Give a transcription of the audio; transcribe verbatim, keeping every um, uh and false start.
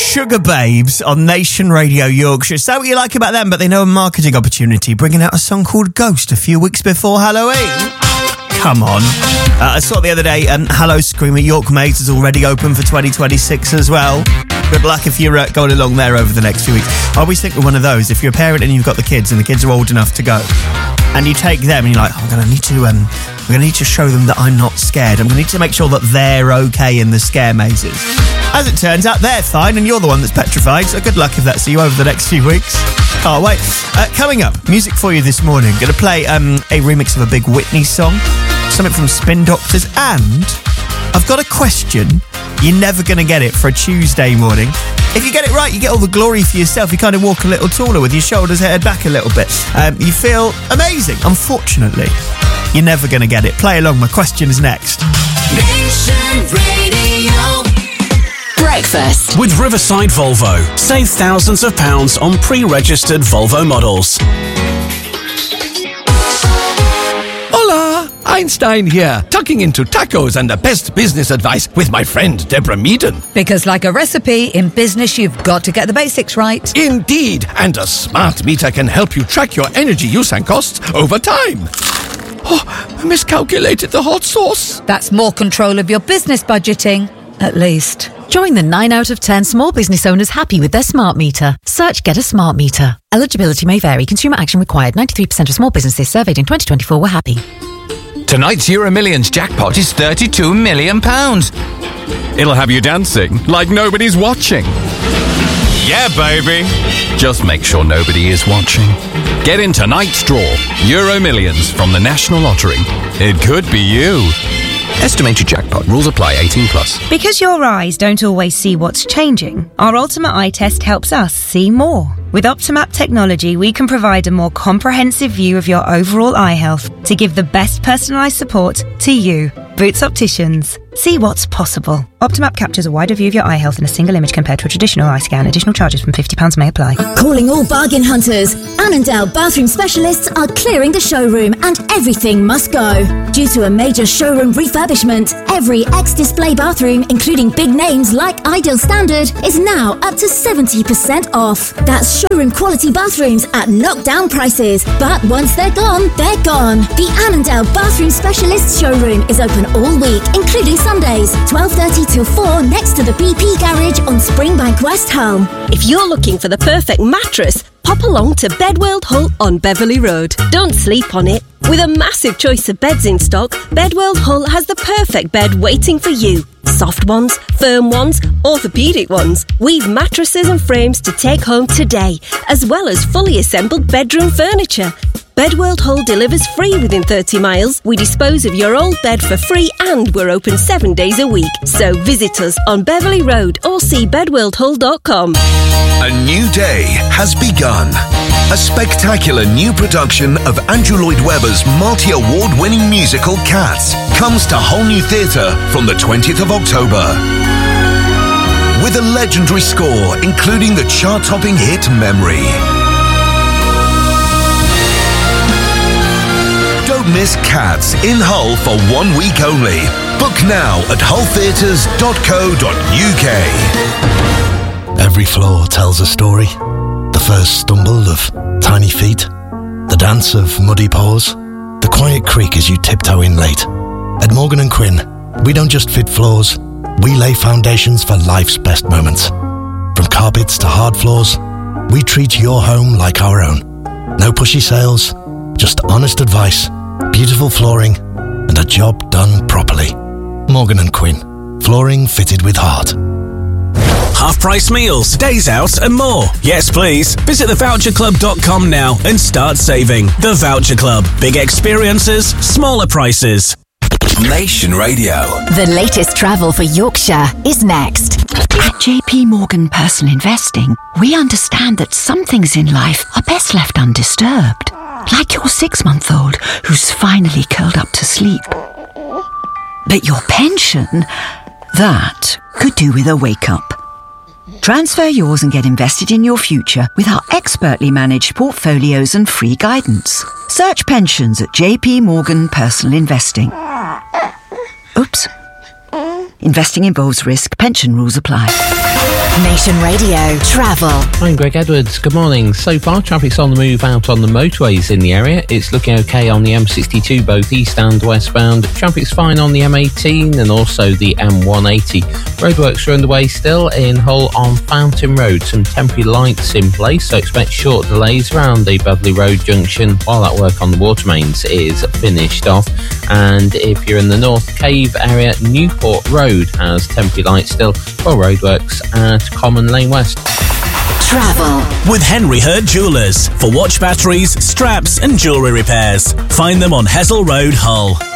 Sugar Babes on Nation Radio Yorkshire. Say what you like about them, but they know a marketing opportunity, bringing out a song called Ghost a few weeks before Halloween. Come on. Uh, I saw the other day, um, Hello Scream at York Maze is already open for twenty twenty-six as well. Good luck if you're uh, going along there over the next few weeks. I always think we're one of those, if you're a parent and you've got the kids and the kids are old enough to go, and you take them and you're like, oh, I'm going to need to um, I'm going to need to show them that I'm not scared. I'm going to need to make sure that they're okay in the scare mazes. As it turns out, they're fine and you're the one that's petrified, so good luck if that's you over the next few weeks. Can't wait. Uh, coming up, music for you this morning. Going to play um, a remix of a big Whitney song, something from Spin Doctors, and I've got a question. You're never going to get it for a Tuesday morning. If you get it right, you get all the glory for yourself. You kind of walk a little taller with your shoulders headed back a little bit. Um, you feel amazing. Unfortunately, you're never going to get it. Play along. My question is next. Nation Radio. Breakfast with Riverside Volvo. Save thousands of pounds on pre-registered Volvo models. Hola! Einstein here, tucking into tacos and the best business advice with my friend Deborah Meaden. Because like a recipe, in business you've got to get the basics right. Indeed, and a smart meter can help you track your energy use and costs over time. Oh, I miscalculated the hot sauce. That's more control of your business budgeting, at least. Join the nine out of ten small business owners happy with their smart meter. Search Get a Smart Meter. Eligibility may vary. Consumer action required. ninety-three percent of small businesses surveyed in twenty twenty-four were happy. Tonight's Euro Millions jackpot is thirty-two million pounds. It'll have you dancing like nobody's watching. Yeah, baby. Just make sure nobody is watching. Get in tonight's draw. Euro Millions from the National Lottery. It could be you. Estimated jackpot. Rules apply. eighteen plus. Because your eyes don't always see what's changing, our Ultimate Eye Test helps us see more. With Optimap technology, we can provide a more comprehensive view of your overall eye health to give the best personalised support to you. Boots Opticians. See what's possible. Optimap captures a wider view of your eye health in a single image compared to a traditional eye scan. Additional charges from fifty pounds may apply. Calling all bargain hunters. Annandale Bathroom Specialists are clearing the showroom and everything must go. Due to a major showroom refurbishment, every ex-display bathroom, including big names like Ideal Standard, is now up to seventy percent off. That's showroom quality bathrooms at knockdown prices. But once they're gone, they're gone. The Annandale Bathroom Specialists showroom is open all week, including Sundays, twelve thirty till four, next to the B P Garage on Springbank, West Hulme. If you're looking for the perfect mattress, pop along to Bedworld Hull on Beverley Road. Don't sleep on it. With a massive choice of beds in stock, Bedworld Hull has the perfect bed waiting for you. Soft ones, firm ones, orthopaedic ones. We've mattresses and frames to take home today, as well as fully assembled bedroom furniture. Bedworld Hull delivers free within thirty miles. We dispose of your old bed for free and we're open seven days a week. So visit us on Beverley Road or see bedworld hull dot com. A new day has begun. A spectacular new production of Andrew Lloyd Webber's multi-award winning musical Cats comes to Whole New Theatre from the twentieth of October. With a legendary score including the chart-topping hit Memory. Don't miss Cats in Hull for one week only. Book now at hull theatres dot co dot uk. Every floor tells a story. The first stumble of tiny feet, the dance of muddy paws, the quiet creak as you tiptoe in late. At Morgan and Quinn, we don't just fit floors, we lay foundations for life's best moments. From carpets to hard floors, we treat your home like our own. No pushy sales, just honest advice, beautiful flooring, and a job done properly. Morgan and Quinn, flooring fitted with heart. Half-price meals, days out and more. Yes, please. Visit the voucher club dot com now and start saving. The Voucher Club. Big experiences, smaller prices. Nation Radio. The latest travel for Yorkshire is next. At J P Morgan Personal Investing, we understand that some things in life are best left undisturbed. Like your six-month-old who's finally curled up to sleep. But your pension, that could do with a wake-up. Transfer yours and get invested in your future with our expertly managed portfolios and free guidance. Search pensions at J P Morgan Personal Investing. Oops. Investing involves risk. Pension rules apply. Nation Radio Travel. I'm Greg Edwards. Good morning. So far, traffic's on the move out on the motorways in the area. It's looking okay on the M sixty-two, both east and westbound. Traffic's fine on the M eighteen and also the M one eighty. Roadworks are underway still in Hull on Fountain Road. Some temporary lights in place, so expect short delays around the Beverley Road junction while that work on the water mains is finished off. And if you're in the North Cave area, Newport Road has temporary lights still for roadworks at Common Lane West. Travel with Henry Hurd Jewellers for watch batteries, straps and jewellery repairs. Find them on Hessel Road, Hull.